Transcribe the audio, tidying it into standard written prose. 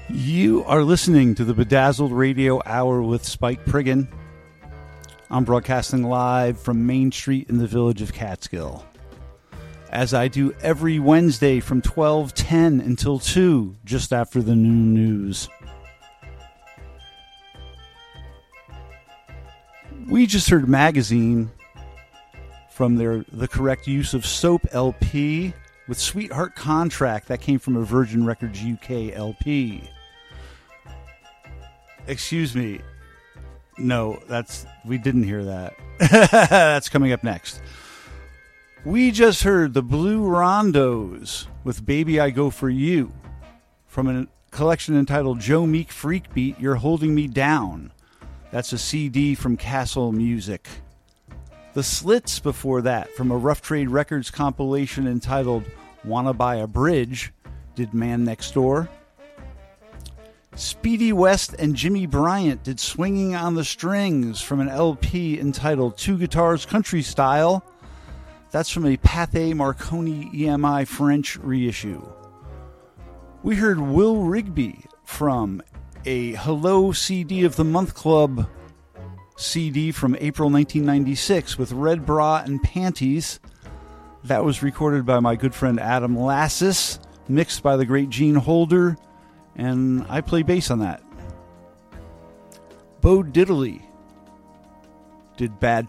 You are listening to the Bedazzled Radio Hour with Spike Priggin. I'm broadcasting live from Main Street in the village of Catskill, as I do every Wednesday from 12:10 until 2, just after the noon news. We just heard Magazine from The Correct Use of Soap LP with Sweetheart Contract. That came from a Virgin Records UK LP. Excuse me. No, we didn't hear that. That's coming up next. We just heard the Blue Rondos with Baby I Go For You from a collection entitled Joe Meek Freak Beat, You're Holding Me Down. That's a CD from Castle Music. The Slits before that from a Rough Trade Records compilation entitled Wanna Buy a Bridge, did Man Next Door. Speedy West and Jimmy Bryant did Swinging on the Strings from an LP entitled Two Guitars Country Style. That's from a Pathé Marconi EMI French reissue. We heard Will Rigby from a Hello CD of the Month Club CD from April 1996 with Red Bra and Panties. That was recorded by my good friend Adam Lassis, mixed by the great Gene Holder, and I play bass on that. Bo Diddley did Bad